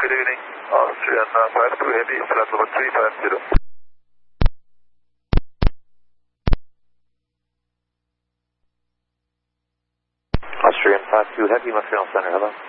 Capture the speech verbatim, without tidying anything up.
good evening. Austrian uh, five two Heavy, flight level three five zero. Austrian five two Heavy, Montreal Center, hello.